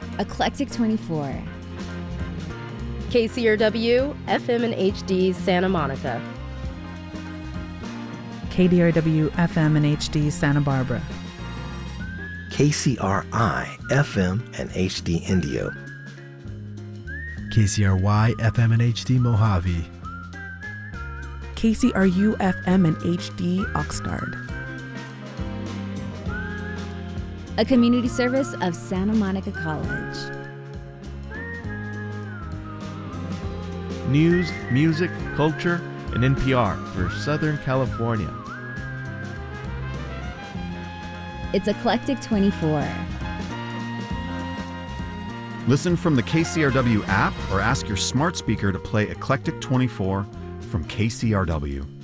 Eclectic 24. KCRW, FM and HD, Santa Monica. KDRW, FM and HD, Santa Barbara. KCRI, FM and HD, Indio. KCRY, FM and HD, Mojave. KCRU, FM and HD, Oxnard. A community service of Santa Monica College. News, music, culture, and NPR for Southern California. It's Eclectic 24. Listen from the KCRW app or ask your smart speaker to play Eclectic 24 from KCRW.